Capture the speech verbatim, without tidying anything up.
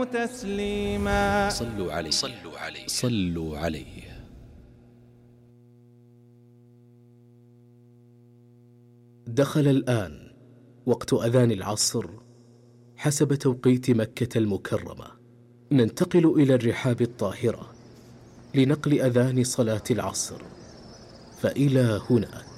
وسلموا تسليما. صلوا عليه صلوا عليه صلوا عليه. دخل الآن وقت أذان العصر حسب توقيت مكة المكرمة. ننتقل إلى الرحاب الطاهرة لنقل أذان صلاة العصر، فإلى هناك.